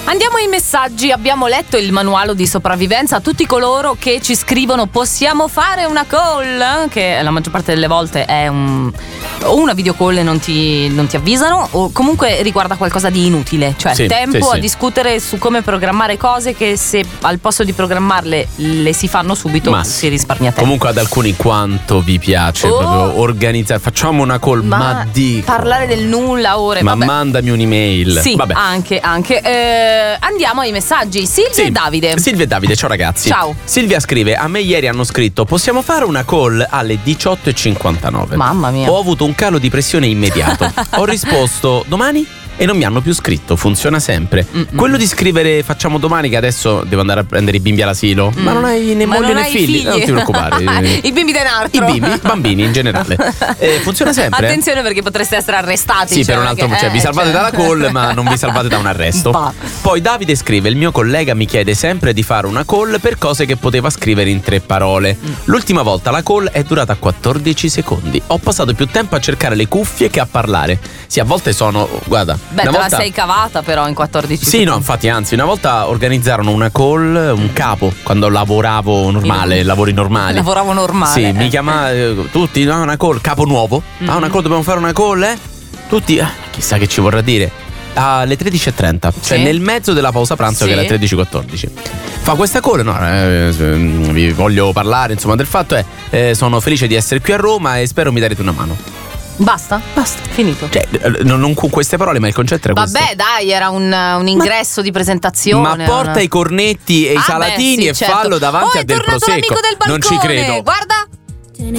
Andiamo ai messaggi. Abbiamo letto il manuale di sopravvivenza. A tutti coloro che ci scrivono: possiamo fare una call? Che la maggior parte delle volte è o una video call e non ti avvisano, o comunque riguarda qualcosa di inutile, cioè tempo a discutere su come programmare cose che, se al posto di programmarle le si fanno subito, si risparmia tempo. Comunque ad alcuni quanto vi piace proprio organizzare, facciamo una call, ma parlare del nulla ore, ma mandami un'email. Sì, vabbè. anche andiamo ai messaggi. Silvia e Davide, ciao ragazzi. Ciao. Silvia scrive: a me ieri hanno scritto possiamo fare una call alle 18:59. Mamma mia. Ho avuto un calo di pressione immediato. Ho risposto domani e non mi hanno più scritto. Funziona sempre. Quello di scrivere facciamo domani, che adesso devo andare a prendere i bimbi all'asilo, ma non hai né moglie né figli. Non ti preoccupare. I bimbi denartro. I bambini in generale. Funziona sempre. Attenzione, perché potreste essere arrestati. Sì, per un altro vi salvate dalla call, ma non vi salvate da un arresto. Poi Davide scrive: il mio collega mi chiede sempre di fare una call per cose che poteva scrivere in 3 parole. L'ultima volta la call è durata 14 secondi. Ho passato più tempo a cercare le cuffie che a parlare. Sì, a volte sono, guarda, te la sei cavata però in 14 secondi. Sì, no, infatti, anzi, una volta organizzarono una call, un capo, quando lavoravo normale, lavori normali. Lavoravo normale. Sì, mi chiamava tutti, una call, capo nuovo. Una call, dobbiamo fare una call, Tutti, chissà che ci vorrà dire. Alle 13:30, cioè nel mezzo della pausa pranzo, che è alle 13:14. Fa questa call, vi voglio parlare, insomma, del fatto sono felice di essere qui a Roma e spero mi darete una mano. Basta? Finito. Cioè, non con queste parole, ma il concetto era questo. Vabbè, dai, era un ingresso di presentazione. Ma porta i cornetti e i salatini e fallo davanti a del prosecco. Del balcone. Non ci credo. Guarda